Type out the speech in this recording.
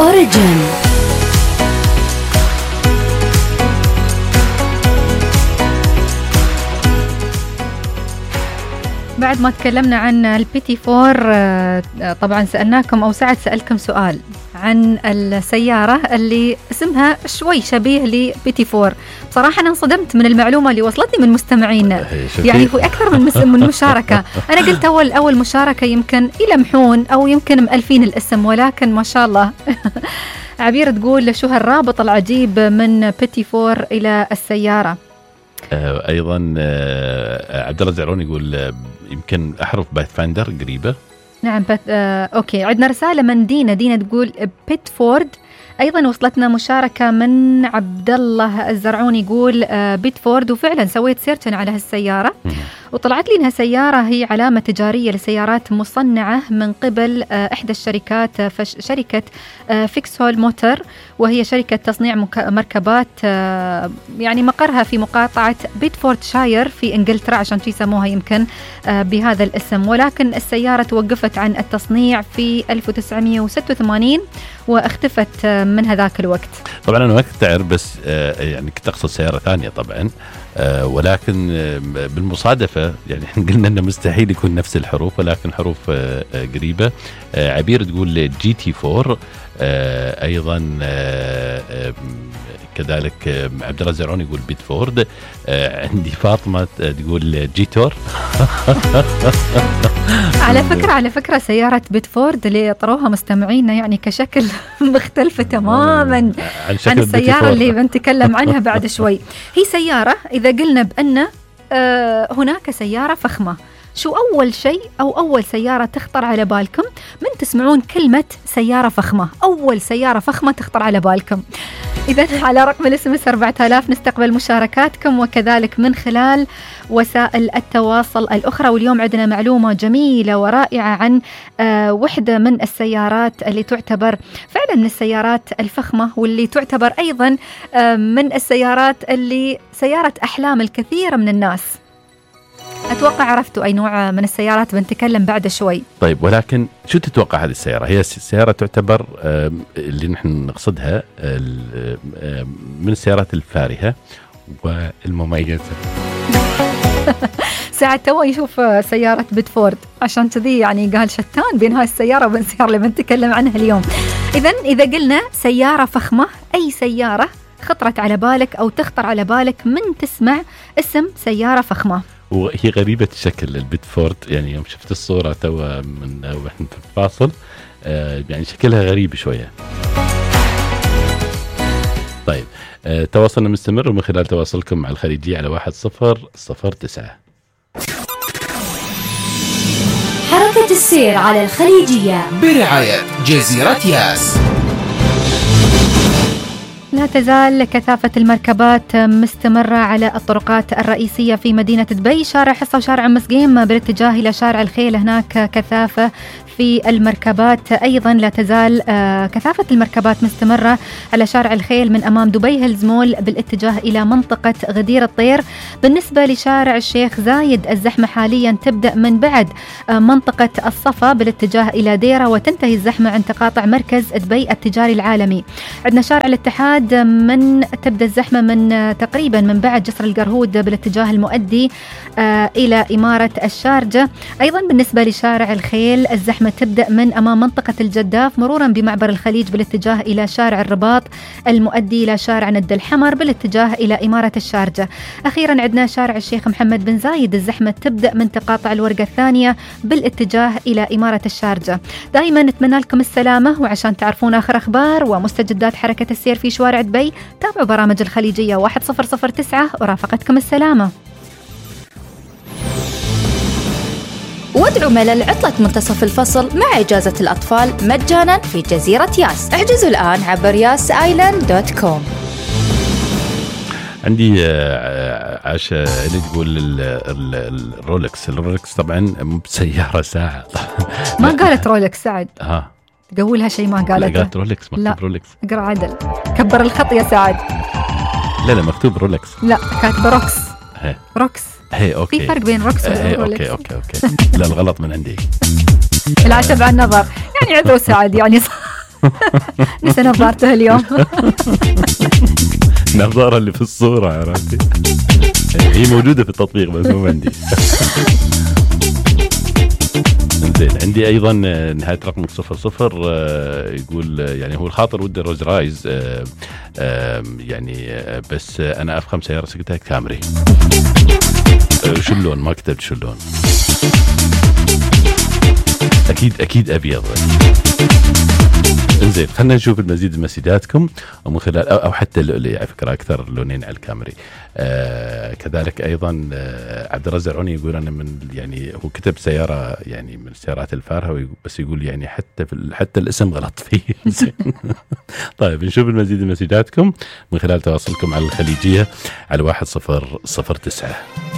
أوريجين. بعد ما تكلمنا عن البيتي فور، طبعا سألناكم أو سعد سألكم سؤال عن السيارة اللي اسمها شوي شبيه لبيتي فور. بصراحة أنا انصدمت من المعلومة اللي وصلتني من مستمعينا، يعني في أكثر من مشاركة. أنا قلت أول مشاركة يمكن يلمحون أو يمكن مألفين الاسم، ولكن ما شاء الله. عبير تقول شو هالرابط العجيب من بيتي فور إلى السيارة. أيضا عبد الله الزعرون يقول يمكن أحرف باث فايندر قريبة. نعم أوكي. عندنا رسالة من دينا تقول بيتفورد. أيضا وصلتنا مشاركة من عبد الله الزرعوني يقول بيتفورد، وفعلا سويت سيرشن على هالسيارة وطلعت لي إنها سيارة هي علامة تجارية لسيارات مصنعة من قبل إحدى الشركات، شركة فيكسول موتور، وهي شركة تصنيع مركبات يعني مقرها في مقاطعة بيتفورد شاير في إنجلترا، عشان يسموها يمكن بهذا الاسم. ولكن السيارة توقفت عن التصنيع في 1986 واختفت من هذاك الوقت. طبعا أنا ما كنت أعرف، بس يعني كنت أقصد سيارة ثانية طبعا، ولكن بالمصادفة يعني احنا قلنا انه مستحيل يكون نفس الحروف، ولكن حروف قريبة. عبير تقول جي تي 4. ايضا كذلك عبد الله الزرعون يقول بيتفورد. عندي فاطمة تقول جيتور. على فكرة سيارة بيتفورد اللي طروها مستمعينا يعني كشكل مختلفة تماما عن السيارة اللي بنتكلم عنها بعد شوي. هي سيارة إذا قلنا بأن هناك سيارة فخمة، شو أول شيء أو أول سيارة تخطر على بالكم من تسمعون كلمة سيارة فخمة؟ أول سيارة فخمة تخطر على بالكم. إذن على رقم الSMS 4000 نستقبل مشاركاتكم، وكذلك من خلال وسائل التواصل الأخرى. واليوم عندنا معلومة جميلة ورائعة عن وحدة من السيارات اللي تعتبر فعلا من السيارات الفخمة، واللي تعتبر أيضا من السيارات اللي سيارة أحلام الكثير من الناس. أتوقع عرفتوا أي نوع من السيارات بنتكلم بعد شوي. طيب، ولكن شو تتوقع هذه السيارة؟ هي سيارة تعتبر اللي نحن نقصدها من السيارات الفارهة والمميزة. ساعة تو يشوف سيارة بيتفورد، عشان كذي يعني قال شتان بين هاي السيارة وبين السيارة اللي بنتكلم عنها اليوم. إذا قلنا سيارة فخمة، أي سيارة خطرت على بالك أو تخطر على بالك من تسمع اسم سيارة فخمة؟ وهي غريبة الشكل البيتفورد، يعني يوم شفت الصورة توا من وإحنا في الفاصل يعني شكلها غريب شوية. طيب، تواصلنا مستمر ومن خلال تواصلكم مع الخليجية على 1009. حركة السير على الخليجية برعاية جزيرة ياس. لا تزال كثافة المركبات مستمرة على الطرقات الرئيسية في مدينة دبي، شارع حصة وشارع مسقيم بالاتجاه إلى شارع الخيل، هناك كثافة في المركبات. أيضا لا تزال كثافة المركبات مستمرة على شارع الخيل من أمام دبي هيلز مول بالاتجاه إلى منطقة غدير الطير. بالنسبة لشارع الشيخ زايد الزحمة حاليا تبدأ من بعد منطقة الصفا بالاتجاه إلى ديرة، وتنتهي الزحمة عند تقاطع مركز دبي التجاري العالمي. عندنا شارع الاتحاد من تبدأ الزحمة من تقريبا من بعد جسر القرهود بالاتجاه المؤدي إلى إمارة الشارجة. أيضا بالنسبة لشارع الخيل الزحمة تبدأ من أمام منطقة الجداف مرورا بمعبر الخليج بالاتجاه إلى شارع الرباط المؤدي إلى شارع ند الحمر بالاتجاه إلى إمارة الشارجة. أخيرا عندنا شارع الشيخ محمد بن زايد الزحمة تبدأ من تقاطع الورقة الثانية بالاتجاه إلى إمارة الشارجة. دائما نتمنى لكم السلامة، وعشان تعرفون آخر أخبار ومستجدات حركة السير في شوارع دبي تابعوا برامج الخليجية 1009 ورافقتكم السلامة. وادعوا ملل عطلة منتصف الفصل مع إجازة الأطفال مجانا في جزيرة ياس. احجزوا الآن عبر yasisland.com. عندي عشاء اللي تقول الرولكس طبعا مو بسيارة، ساعة. ما قالت رولكس سعد. تقولها شيء ما قالته. لا قالت رولكس، مكتوب رولكس. اقرأ عدل، كبر الخط يا سعد. لا مكتوب رولكس. لا كاتبه روكس. روكس. أوكي. في فرق بين روكس ورولكس. أوكي. لا الغلط من عندي. العشاء بعد النظر يعني عذروا سعد يعني نسى نظارته اليوم. نظارة اللي في الصورة عرفتي، هي موجودة في التطبيق بس مو عندي. زين، عندي أيضا نهاية رقم 00 يقول يعني هو الخاطر ودي روز رايز يعني بس أنا أفخم سيارة سكتها كامري. شو اللون؟ ما كتبت شو اللون. أكيد أبيض. انزين، خلنا نشوف المزيد من مسجاتكم ومن خلال أو حتى اللؤلؤي على فكرة أكثر لونين على الكامري. كذلك أيضا عبد الرزاق العوني يقول أنا من يعني هو كتب سيارة يعني من السيارات الفارهة بس يقول يعني حتى الاسم غلط فيه. طيب نشوف المزيد من مسجاتكم من خلال تواصلكم على الخليجية على 1009.